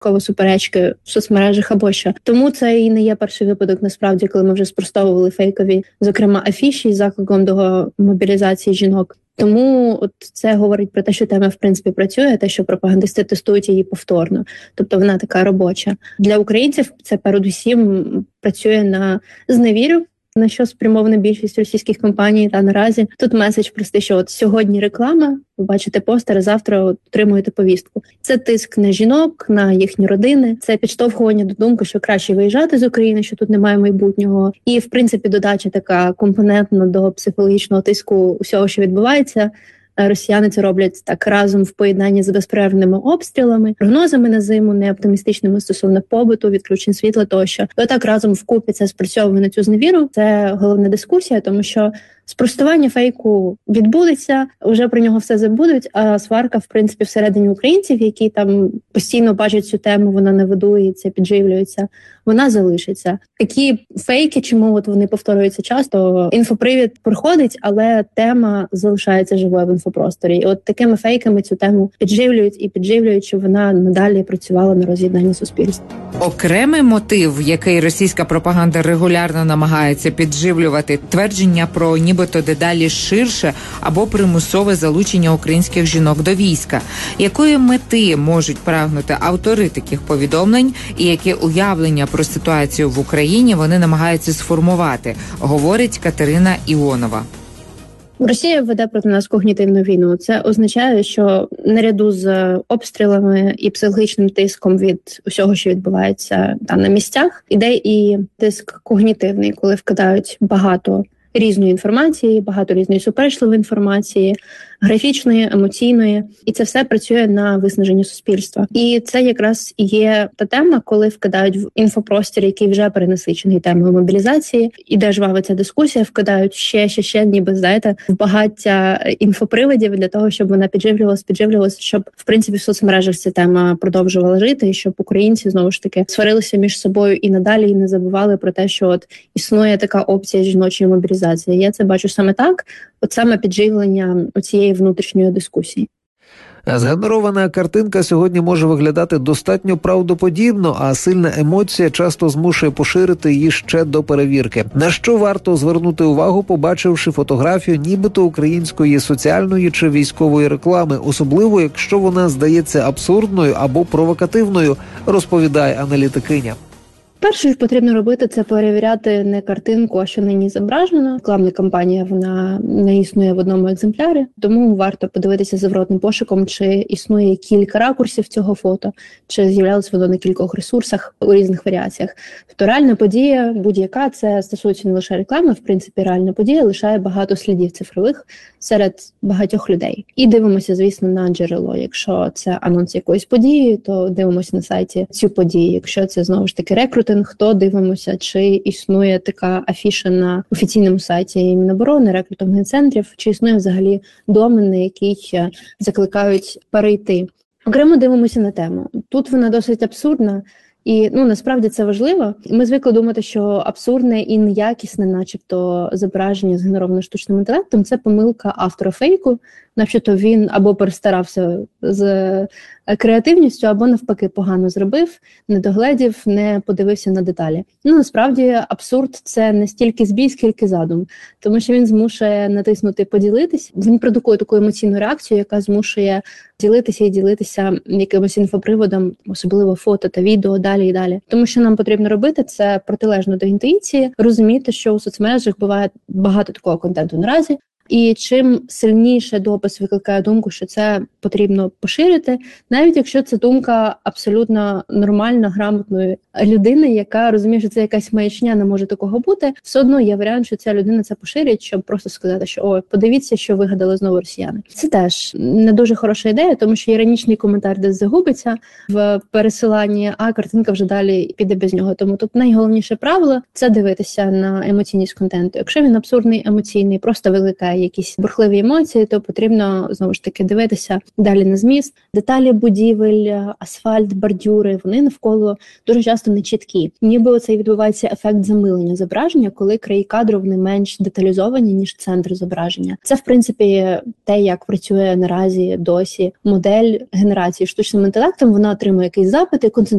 суперечки в соцмережах або що. Тому це і не є перший випадок, насправді, коли ми вже спростовували фейкові, зокрема, афіші з закликом до мобілізації жінок. Тому от це говорить про те, що тема в принципі працює, те, що пропагандисти тестують її повторно. Тобто вона така робоча. Для українців це передусім працює на зневірю, на що спрямована більшість російських компаній. Та наразі тут меседж простий, що от сьогодні реклама, ви бачите постери, завтра отримуєте повістку. Це тиск на жінок, на їхні родини, це підштовхування до думки, що краще виїжджати з України, що тут немає майбутнього. І, в принципі, додача така компонентна до психологічного тиску усього, що відбувається. Росіяни це роблять так разом в поєднанні з безперервними обстрілами, прогнозами на зиму, неоптимістичними стосовно побуту, відключень світла тощо. То так разом вкупі це спрацьовує на цю зневіру. Це головна дискусія, тому що спростування фейку відбудеться, вже про нього все забудуть, а сварка, в принципі, всередині українців, які там постійно бачать цю тему, вона не видується, підживлюється, вона залишиться. Такі фейки, чому от вони повторюються часто, інфопривід проходить, але тема залишається живою в інфопросторі. І от такими фейками цю тему підживлюють, щоб вона надалі працювала на роз'єднання суспільства. Окремий мотив, який російська пропаганда регулярно намагається підживлювати, твердження про нібито дедалі ширше або примусове залучення українських жінок до війська. Якої мети можуть прагнути автори таких повідомлень і які уявлення про ситуацію в Україні вони намагаються сформувати, говорить Катерина Іонова. Росія веде проти нас когнітивну війну. Це означає, що наряду з обстрілами і психологічним тиском від усього, що відбувається там на місцях, іде і тиск когнітивний, коли вкидають багато різної інформації, багато різної суперечливої інформації, графічної, емоційної, і це все працює на виснаження суспільства. І це якраз і є та тема, коли вкидають в інфопростір, який вже перенасичений темою мобілізації, іде жвава ця дискусія, вкидають ще, ніби, знаєте, в багаття інфоприводів для того, щоб вона підживлювалась, щоб, в принципі, в соцмережах ця тема продовжувала жити, і щоб українці, знову ж таки, сварилися між собою і надалі, і не забували про те, що от існує така опція жіночої мобілізації. Я це бачу саме так, от саме підживлення цієї внутрішньої дискусії. Згенерована картинка сьогодні може виглядати достатньо правдоподібно, а сильна емоція часто змушує поширити її ще до перевірки. На що варто звернути увагу, побачивши фотографію нібито української соціальної чи військової реклами, особливо якщо вона здається абсурдною або провокативною, розповідає аналітикиня. Перше, що потрібно робити, це перевіряти не картинку, а що на ній зображено. Рекламна кампанія, вона не існує в одному екземплярі, тому варто подивитися зворотним пошуком, чи існує кілька ракурсів цього фото, чи з'являлось воно на кількох ресурсах у різних варіаціях. Тобто реальна подія, будь-яка, це стосується не лише реклами, в принципі, реальна подія лишає багато слідів цифрових серед багатьох людей. І дивимося, звісно, на джерело. Якщо це анонс якоїсь події, то дивимося на сайті цю подію. Якщо це, знову ж таки, рекрутинг, то дивимося, чи існує така афіша на офіційному сайті Міноборони, рекрутингових центрів, чи існує взагалі домен, на який закликають перейти. Окремо дивимося на тему. Тут вона досить абсурдна, і насправді це важливо. Ми звикли думати, що абсурдне і неякісне, начебто, зображення згенероване штучним інтелектом – це помилка автора фейку, начебто він або перестарався з креативністю, або навпаки погано зробив, не догледів, не подивився на деталі. Насправді абсурд – це не стільки збій, скільки задум, тому що він змушує натиснути «поділитись», він продукує таку емоційну реакцію, яка змушує ділитися якимось інфоприводом, особливо фото та відео, далі і далі. Тому що нам потрібно робити це протилежно до інтуїції, розуміти, що у соцмережах буває багато такого контенту наразі, і чим сильніше допис викликає думку, що це потрібно поширити, навіть якщо це думка абсолютно нормальна, грамотної людини, яка розуміє, що це якась маячня, не може такого бути, все одно є варіант, що ця людина це поширить, щоб просто сказати, що «Ой, подивіться, що вигадали знову росіяни». Це теж не дуже хороша ідея, тому що іронічний коментар десь загубиться в пересиланні, а картинка вже далі піде без нього. Тому тут найголовніше правило – це дивитися на емоційність контенту. Якщо він абсурдний, емоційний, просто викликає якісь бурхливі емоції, то потрібно, знову ж таки, дивитися далі на зміст. Деталі будівель, асфальт, бордюри, вони навколо дуже часто не чіткі. Ніби оцей відбувається ефект замилення зображення, коли краї кадру вони менш деталізовані, ніж центр зображення. Це, в принципі, те, як працює наразі досі модель генерації штучним інтелектом. Вона отримує якийсь запит і концентрує